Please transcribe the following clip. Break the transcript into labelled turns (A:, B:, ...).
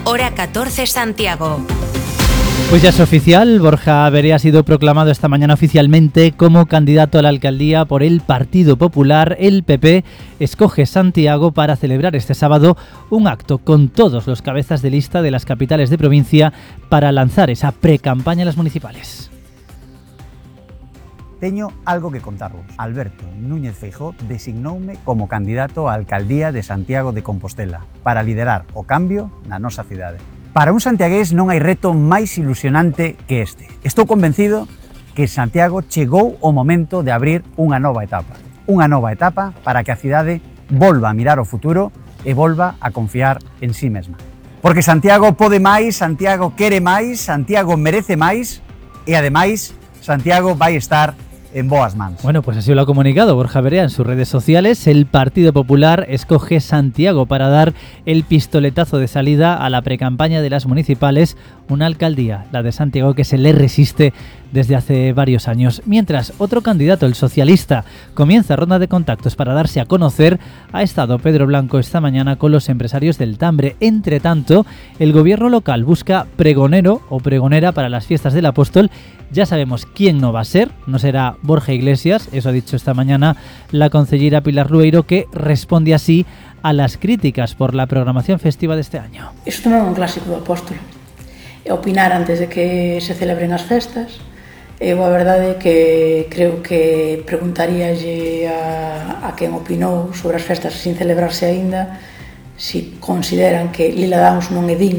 A: hora 14 Santiago.
B: Pues ya es oficial, Borja Veré ha sido proclamado esta mañana oficialmente como candidato a la alcaldía por el Partido Popular. El PP escoge Santiago para celebrar este sábado un acto con todos los cabezas de lista de las capitales de provincia para lanzar esa pre-campaña a las municipales.
C: Teño algo que contarvos. Alberto Núñez Feijóo designoume como candidato á alcaldía de Santiago de Compostela para liderar o cambio na nosa cidade. Para un santiagués non hai reto máis ilusionante que este. Estou convencido que Santiago chegou o momento de abrir unha nova etapa. Unha nova etapa para que a cidade volva a mirar o futuro e volva a confiar en sí mesma. Porque Santiago pode máis, Santiago quere máis, Santiago merece máis e ademais Santiago vai estar en boas mans.
B: Bueno, pues así lo ha comunicado Borja Verea en sus redes sociales. El Partido Popular escoge Santiago para dar el pistoletazo de salida a la precampaña de las municipales, una alcaldía, la de Santiago, que se le resiste desde hace varios años. Mientras, otro candidato, el socialista, comienza ronda de contactos para darse a conocer. Ha estado Pedro Blanco esta mañana con los empresarios del Tambre. Entre tanto, el gobierno local busca pregonero o pregonera para las fiestas del Apóstol. Ya sabemos quién no va a ser, no será Borja Iglesias, eso ha dicho esta mañana la concejera Pilar Rueiro, que responde así a las críticas por la programación festiva de este año.
D: Isto non é un clásico do Apóstolo. Opinar antes de que se celebren as festas. Eu a verdade é que creo que preguntaríalle a quen opinou sobre as festas sin celebrarse aínda si consideran que Lila Downs non é digna